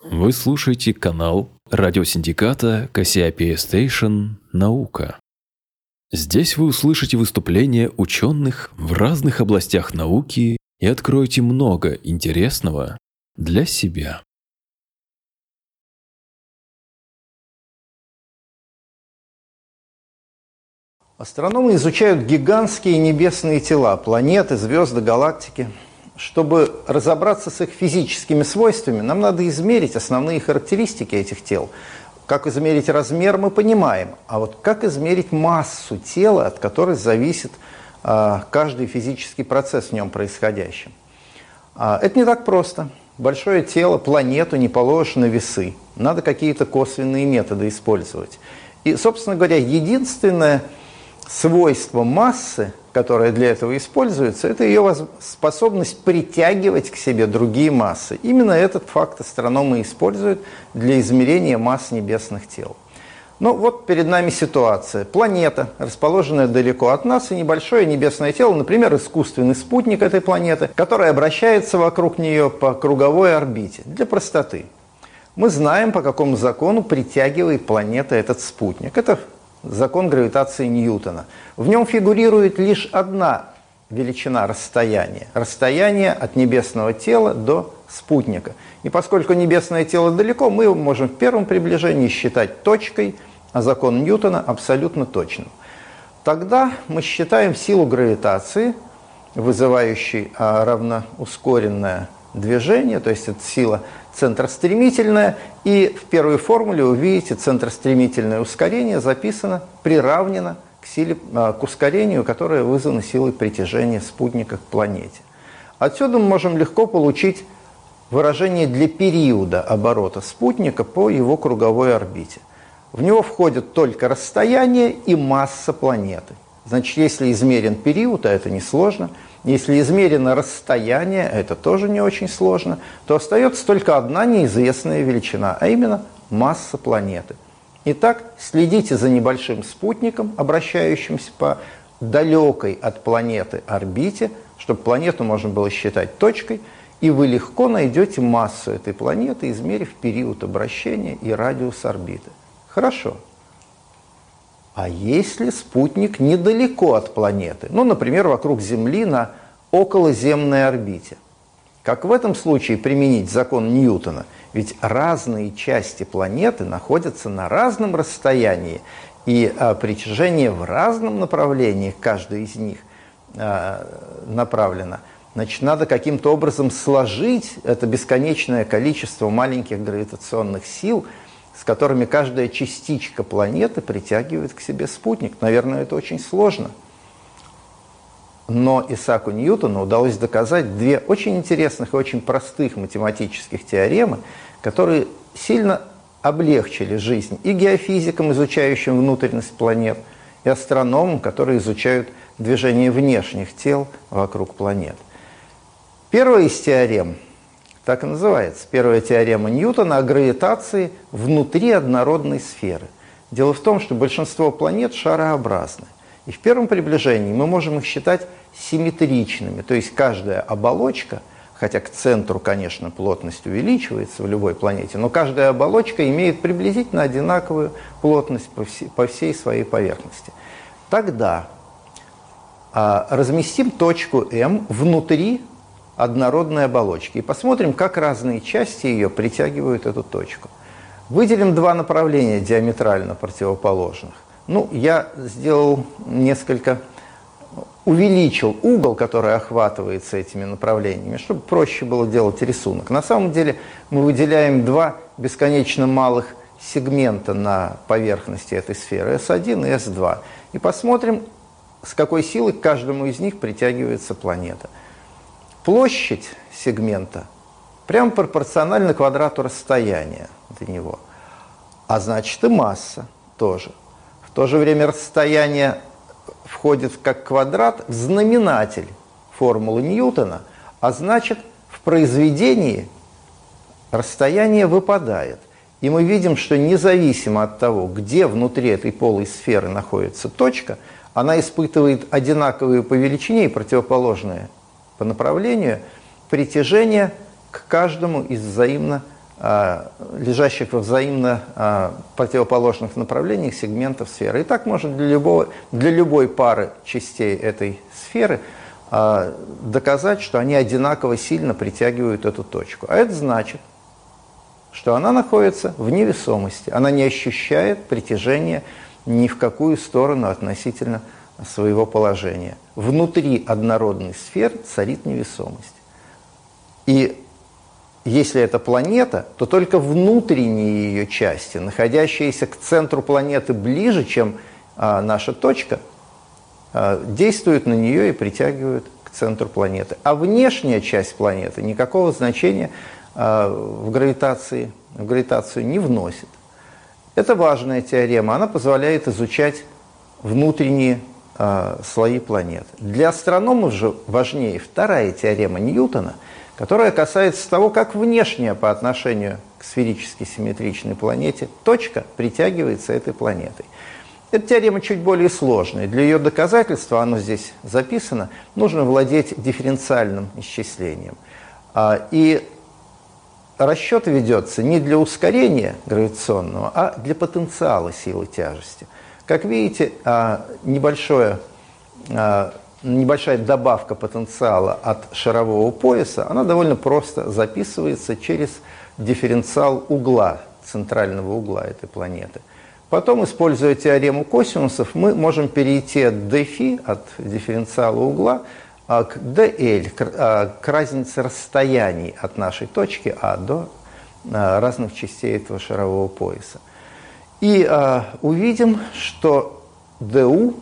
Вы слушаете канал радиосиндиката Cassiopeia Station «Наука». Здесь вы услышите выступления ученых в разных областях науки и откроете много интересного для себя. Астрономы изучают гигантские небесные тела, планеты, звезды, галактики. Чтобы разобраться с их физическими свойствами, нам надо измерить основные характеристики этих тел. Как измерить размер, мы понимаем. А вот как измерить массу тела, от которой зависит каждый физический процесс в нем происходящий? Это не так просто. Большое тело, планету не положишь на весы. Надо какие-то косвенные методы использовать. И, собственно говоря, единственное свойство массы, которое для этого используется, это ее способность притягивать к себе другие массы. Именно этот факт астрономы используют для измерения масс небесных тел. Ну вот перед нами ситуация. Планета, расположенная далеко от нас, и небольшое небесное тело, например, искусственный спутник этой планеты, который обращается вокруг нее по круговой орбите. Для простоты. Мы знаем, по какому закону притягивает планета этот спутник. Это закон гравитации Ньютона. В нем фигурирует лишь одна величина расстояния. Расстояние от небесного тела до спутника. И поскольку небесное тело далеко, мы его можем в первом приближении считать точкой, а закон Ньютона абсолютно точным. Тогда мы считаем силу гравитации, вызывающей равноускоренное движение, то есть это сила центростремительная, и в первой формуле вы видите, центростремительное ускорение записано, приравнено к ускорению, которое вызвано силой притяжения спутника к планете. Отсюда мы можем легко получить выражение для периода оборота спутника по его круговой орбите. В него входят только расстояние и масса планеты. Значит, если измерен период, а это несложно, если измерено расстояние, это тоже не очень сложно, то остается только одна неизвестная величина, а именно масса планеты. Итак, следите за небольшим спутником, обращающимся по далекой от планеты орбите, чтобы планету можно было считать точкой, и вы легко найдете массу этой планеты, измерив период обращения и радиус орбиты. Хорошо. А если спутник недалеко от планеты, ну, например, вокруг Земли на околоземной орбите? Как в этом случае применить закон Ньютона? Ведь разные части планеты находятся на разном расстоянии, и притяжение в разном направлении, каждая из них направлено. Значит, надо каким-то образом сложить это бесконечное количество маленьких гравитационных сил, с которыми каждая частичка планеты притягивает к себе спутник. Наверное, это очень сложно. Но Исааку Ньютону удалось доказать две очень интересных и очень простых математических теоремы, которые сильно облегчили жизнь и геофизикам, изучающим внутренность планет, и астрономам, которые изучают движение внешних тел вокруг планет. Первая из теорем так и называется. Первая теорема Ньютона о гравитации внутри однородной сферы. Дело в том, что большинство планет шарообразны. И в первом приближении мы можем их считать симметричными. То есть каждая оболочка, хотя к центру, конечно, плотность увеличивается в любой планете, но каждая оболочка имеет приблизительно одинаковую плотность по всей своей поверхности. Тогда разместим точку М внутри однородной оболочки и посмотрим, как разные части ее притягивают эту точку. Выделим два направления диаметрально противоположных. Ну, я увеличил угол, который охватывается этими направлениями, чтобы проще было делать рисунок. На самом деле мы выделяем два бесконечно малых сегмента на поверхности этой сферы, S1 и S2, и посмотрим, с какой силой к каждому из них притягивается планета. Площадь сегмента прямо пропорциональна квадрату расстояния до него, а значит и масса тоже. В то же время расстояние входит как квадрат в знаменатель формулы Ньютона, а значит в произведении расстояние выпадает. И мы видим, что независимо от того, где внутри этой полой сферы находится точка, она испытывает одинаковые по величине и противоположные по направлению притяжение к каждому из взаимно лежащих во взаимно противоположных направлениях сегментов сферы. И так можно для любой пары частей этой сферы доказать, что они одинаково сильно притягивают эту точку. А это значит, что она находится в невесомости, она не ощущает притяжения ни в какую сторону относительно своего положения. Внутри однородной сферы царит невесомость. И если это планета, то только внутренние ее части, находящиеся к центру планеты ближе, чем наша точка, действуют на нее и притягивают к центру планеты. А внешняя часть планеты никакого значения в гравитацию не вносит. Это важная теорема, она позволяет изучать внутренние слои планеты. Для астрономов же важнее вторая теорема Ньютона, которая касается того, как внешняя по отношению к сферически симметричной планете точка притягивается этой планетой. Эта теорема чуть более сложная. Для ее доказательства, оно здесь записано, нужно владеть дифференциальным исчислением. И расчет ведется не для ускорения гравитационного, а для потенциала силы тяжести. Как видите, небольшая добавка потенциала от шарового пояса, она довольно просто записывается через дифференциал угла, центрального угла этой планеты. Потом, используя теорему косинусов, мы можем перейти от dφ, от дифференциала угла, к dl, к разнице расстояний от нашей точки А до разных частей этого шарового пояса. И увидим, что du,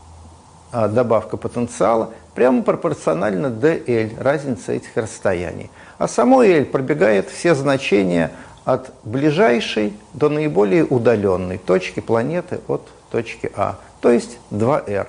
добавка потенциала, прямо пропорциональна dl, разница этих расстояний. А само L пробегает все значения от ближайшей до наиболее удаленной точки планеты от точки А, то есть 2r.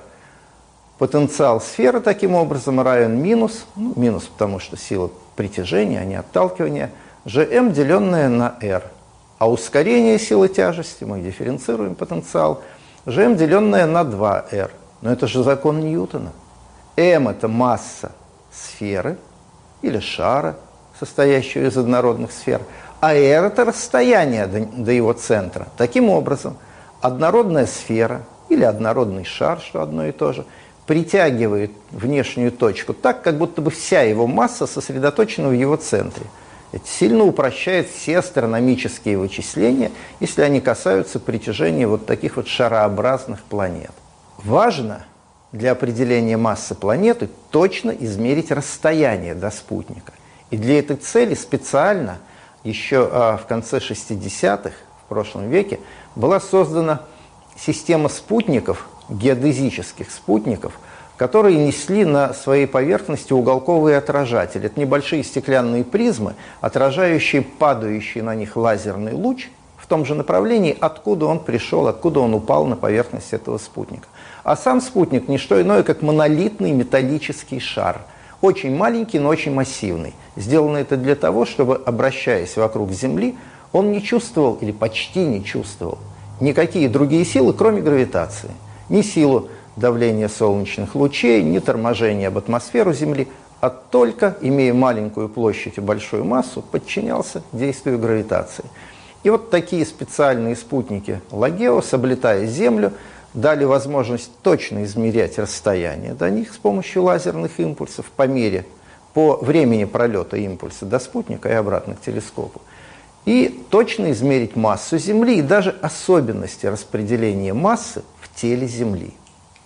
Потенциал сферы таким образом равен минус потому что сила притяжения, а не отталкивания, gm, деленное на r. А ускорение силы тяжести, мы дифференцируем потенциал, gm, деленное на 2r. Но это же закон Ньютона. m – это масса сферы или шара, состоящего из однородных сфер, а r – это расстояние до его центра. Таким образом, однородная сфера или однородный шар, что одно и то же, притягивает внешнюю точку так, как будто бы вся его масса сосредоточена в его центре. Это сильно упрощает все астрономические вычисления, если они касаются притяжения вот таких вот шарообразных планет. Важно для определения массы планеты точно измерить расстояние до спутника. И для этой цели специально еще в конце 60-х, в прошлом веке, была создана система спутников, геодезических спутников, которые несли на своей поверхности уголковые отражатели. Это небольшие стеклянные призмы, отражающие падающий на них лазерный луч в том же направлении, откуда он пришел, откуда он упал на поверхность этого спутника. А сам спутник – не что иное, как монолитный металлический шар. Очень маленький, но очень массивный. Сделано это для того, чтобы, обращаясь вокруг Земли, он не чувствовал или почти не чувствовал никакие другие силы, кроме гравитации. Ни силу давления солнечных лучей, ни торможения об атмосферу Земли, а только, имея маленькую площадь и большую массу, подчинялся действию гравитации. И вот такие специальные спутники Лагеос, облетая Землю, дали возможность точно измерять расстояние до них с помощью лазерных импульсов по времени пролета импульса до спутника и обратно к телескопу. И точно измерить массу Земли и даже особенности распределения массы в теле Земли.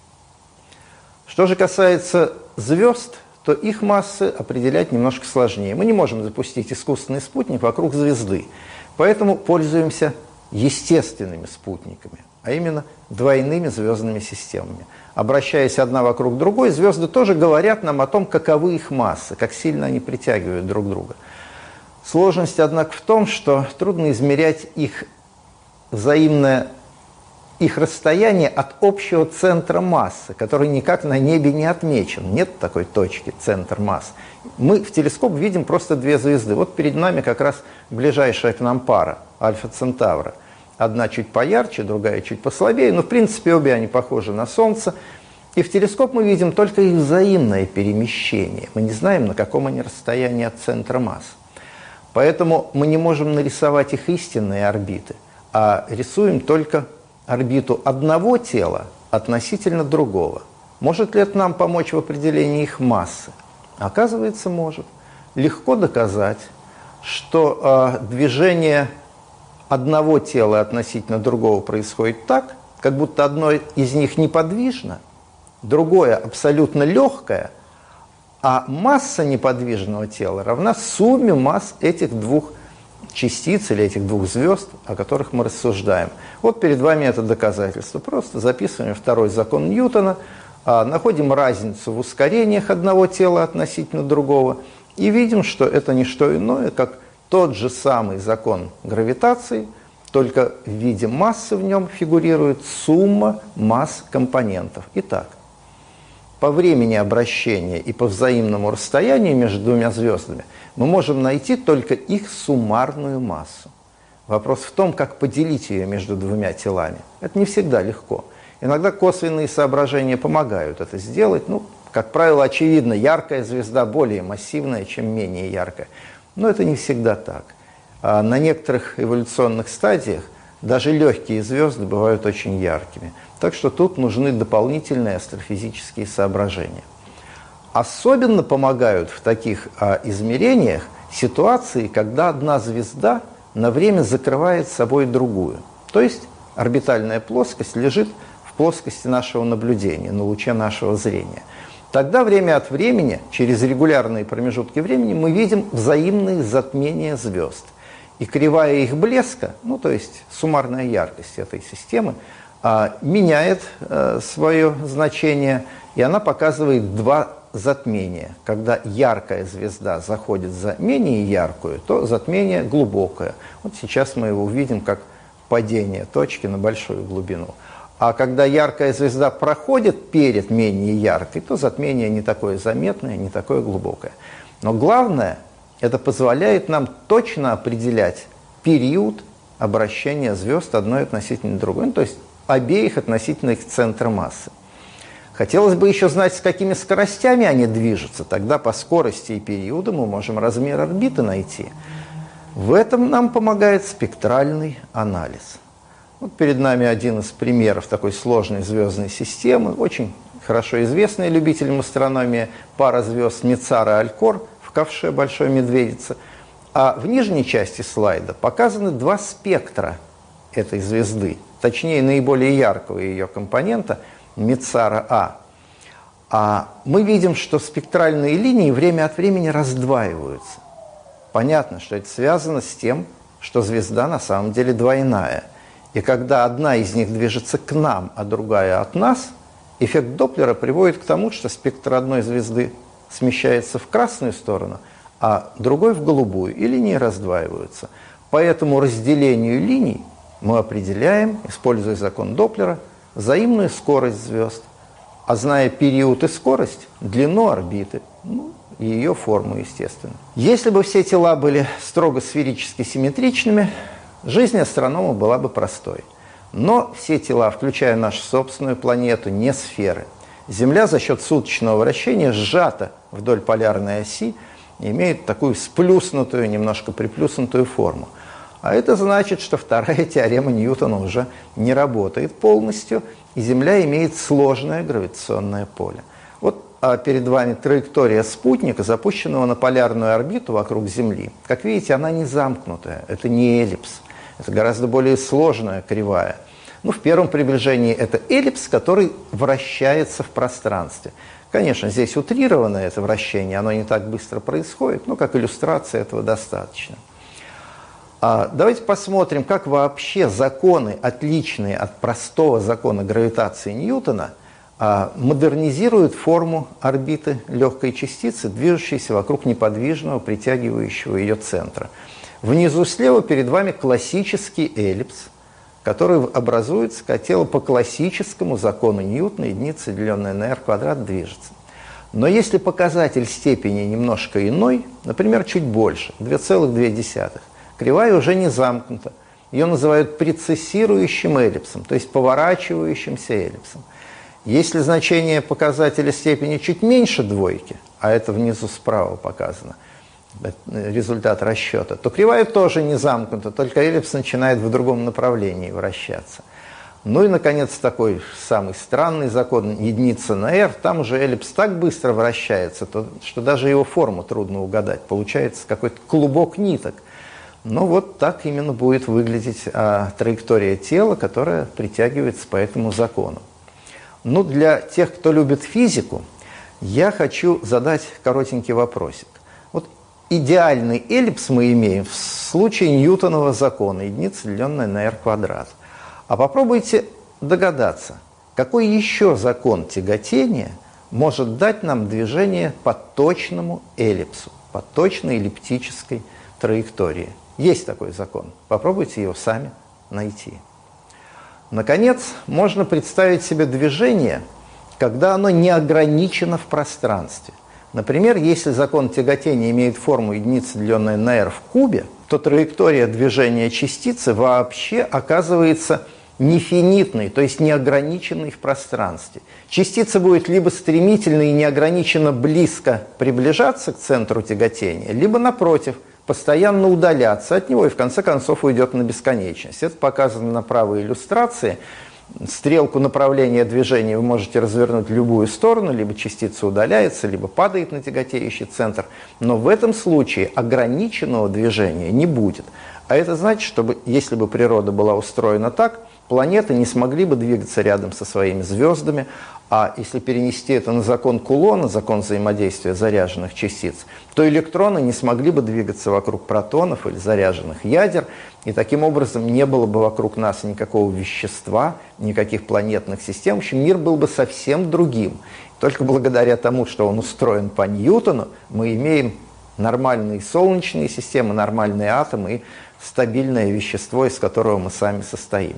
Что же касается звезд, то их массы определять немножко сложнее. Мы не можем запустить искусственный спутник вокруг звезды, поэтому пользуемся естественными спутниками, а именно двойными звездными системами. Обращаясь одна вокруг другой, звезды тоже говорят нам о том, каковы их массы, как сильно они притягивают друг друга. Сложность, однако, в том, что трудно измерять их расстояние от общего центра массы, который никак на небе не отмечен. Нет такой точки, центр масс. Мы в телескоп видим просто две звезды. Вот перед нами как раз ближайшая к нам пара, Альфа Центавра. Одна чуть поярче, другая чуть послабее, но в принципе обе они похожи на Солнце. И в телескоп мы видим только их взаимное перемещение. Мы не знаем, на каком они расстоянии от центра масс. Поэтому мы не можем нарисовать их истинные орбиты, а рисуем только орбиту одного тела относительно другого. Может ли это нам помочь в определении их массы? Оказывается, может. Легко доказать, что движение одного тела относительно другого происходит так, как будто одно из них неподвижно, другое абсолютно легкое, а масса неподвижного тела равна сумме масс этих двух частиц или этих двух звезд, о которых мы рассуждаем. Вот перед вами это доказательство. Просто записываем второй закон Ньютона, находим разницу в ускорениях одного тела относительно другого и видим, что это не что иное, как тот же самый закон гравитации, только в виде массы в нем фигурирует сумма масс компонентов. Итак, по времени обращения и по взаимному расстоянию между двумя звездами мы можем найти только их суммарную массу. Вопрос в том, как поделить ее между двумя телами. Это не всегда легко. Иногда косвенные соображения помогают это сделать. Как правило, очевидно, яркая звезда более массивная, чем менее яркая. Но это не всегда так. На некоторых эволюционных стадиях даже легкие звезды бывают очень яркими. Так что тут нужны дополнительные астрофизические соображения. Особенно помогают в таких измерениях ситуации, когда одна звезда на время закрывает собой другую. То есть орбитальная плоскость лежит в плоскости нашего наблюдения, на луче нашего зрения. Тогда время от времени, через регулярные промежутки времени, мы видим взаимные затмения звезд. И кривая их блеска, то есть суммарная яркость этой системы, меняет свое значение, и она показывает два затмения. Когда яркая звезда заходит за менее яркую, то затмение глубокое. Вот сейчас мы его увидим как падение точки на большую глубину. А когда яркая звезда проходит перед менее яркой, то затмение не такое заметное, не такое глубокое. Но главное, это позволяет нам точно определять период обращения звезд одной относительно другой, то есть обеих относительно их центра массы. Хотелось бы еще знать, с какими скоростями они движутся. Тогда по скорости и периоду мы можем размер орбиты найти. В этом нам помогает спектральный анализ. Вот перед нами один из примеров такой сложной звездной системы, очень хорошо известная любителям астрономии пара звезд Мецара-Алькор в ковше Большой Медведицы. А в нижней части слайда показаны два спектра этой звезды, точнее наиболее яркого ее компонента Мецара-А. А мы видим, что спектральные линии время от времени раздваиваются. Понятно, что это связано с тем, что звезда на самом деле двойная. И когда одна из них движется к нам, а другая от нас, эффект Доплера приводит к тому, что спектр одной звезды смещается в красную сторону, а другой в голубую, и линии раздваиваются. По этому разделению линий мы определяем, используя закон Доплера, взаимную скорость звезд, а зная период и скорость, длину орбиты, и ее форму, естественно. Если бы все тела были строго сферически симметричными, жизнь астронома была бы простой. Но все тела, включая нашу собственную планету, не сферы. Земля за счет суточного вращения сжата вдоль полярной оси, имеет такую сплюснутую, немножко приплюснутую форму. А это значит, что вторая теорема Ньютона уже не работает полностью, и Земля имеет сложное гравитационное поле. Вот перед вами траектория спутника, запущенного на полярную орбиту вокруг Земли. Как видите, она не замкнутая, это не эллипс, это гораздо более сложная кривая. В первом приближении это эллипс, который вращается в пространстве. Конечно, здесь утрированное это вращение, оно не так быстро происходит, но как иллюстрация этого достаточно. Давайте посмотрим, как вообще законы, отличные от простого закона гравитации Ньютона, модернизируют форму орбиты легкой частицы, движущейся вокруг неподвижного, притягивающего ее центра. Внизу слева перед вами классический эллипс, который образуется, когда тело по классическому закону Ньютона, единица, деленная на r квадрат, движется. Но если показатель степени немножко иной, например, чуть больше, 2,2, кривая уже не замкнута. Ее называют прецессирующим эллипсом, то есть поворачивающимся эллипсом. Если значение показателя степени чуть меньше двойки, а это внизу справа показано, результат расчета, то кривая тоже не замкнута, только эллипс начинает в другом направлении вращаться. Ну и, наконец, такой самый странный закон единица на r, там уже эллипс так быстро вращается, что даже его форму трудно угадать. Получается какой-то клубок ниток. Но вот так именно будет выглядеть траектория тела, которая притягивается по этому закону. Ну, для тех, кто любит физику, я хочу задать коротенький вопросик. Вот идеальный эллипс мы имеем в случае Ньютонова закона, единица, деленная на r квадрат. А попробуйте догадаться, какой еще закон тяготения может дать нам движение по точному эллипсу, по точной эллиптической траектории. Есть такой закон. Попробуйте его сами найти. Наконец, можно представить себе движение, когда оно не ограничено в пространстве. Например, если закон тяготения имеет форму единицы, деленная на r в кубе, то траектория движения частицы вообще оказывается нефинитной, то есть неограниченной в пространстве. Частица будет либо стремительно и неограниченно близко приближаться к центру тяготения, либо, напротив, постоянно удаляться от него и в конце концов уйдет на бесконечность. Это показано на правой иллюстрации. Стрелку направления движения вы можете развернуть в любую сторону, либо частица удаляется, либо падает на тяготеющий центр. Но в этом случае ограниченного движения не будет. А это значит, что если бы природа была устроена так, планеты не смогли бы двигаться рядом со своими звездами, а если перенести это на закон Кулона, закон взаимодействия заряженных частиц, то электроны не смогли бы двигаться вокруг протонов или заряженных ядер, и таким образом не было бы вокруг нас никакого вещества, никаких планетных систем. В общем, мир был бы совсем другим. Только благодаря тому, что он устроен по Ньютону, мы имеем нормальные солнечные системы, нормальные атомы и стабильное вещество, из которого мы сами состоим.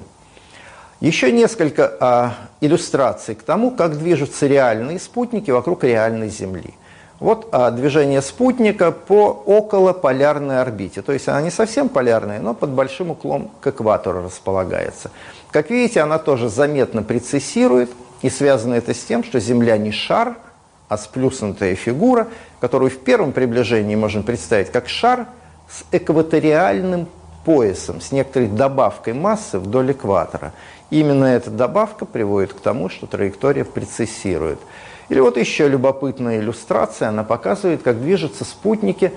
Еще несколько иллюстраций к тому, как движутся реальные спутники вокруг реальной Земли. Вот движение спутника по околополярной орбите. То есть она не совсем полярная, но под большим углом к экватору располагается. Как видите, она тоже заметно прецессирует, и связано это с тем, что Земля не шар, а сплюснутая фигура, которую в первом приближении можно представить как шар с экваториальным поясом, с некоторой добавкой массы вдоль экватора. Именно эта добавка приводит к тому, что траектория прецессирует. Или вот еще любопытная иллюстрация, она показывает, как движутся спутники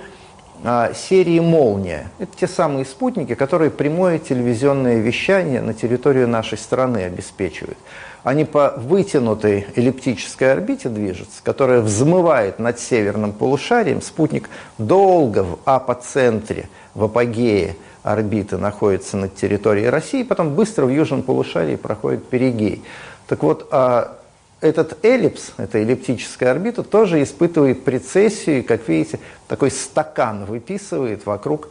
серии «Молния». Это те самые спутники, которые прямое телевизионное вещание на территорию нашей страны обеспечивают. Они по вытянутой эллиптической орбите движутся, которая взмывает над северным полушарием. Спутник долго в апоцентре, в апогее орбиты находится над территорией России, потом быстро в южном полушарии проходит перигей. Так вот, этот эллипс, эта эллиптическая орбита, тоже испытывает прецессию, и, как видите, такой стакан выписывает вокруг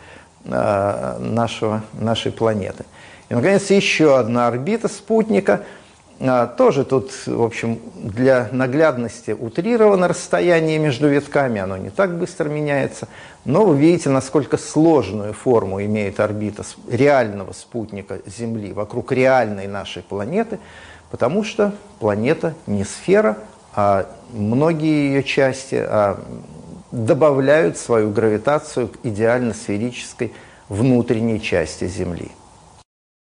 нашей планеты. И, наконец, еще одна орбита спутника. Тоже тут, в общем, для наглядности утрировано расстояние между витками, оно не так быстро меняется, но вы видите, насколько сложную форму имеет орбита реального спутника Земли вокруг реальной нашей планеты, потому что планета не сфера, а многие ее части добавляют свою гравитацию к идеально сферической внутренней части Земли.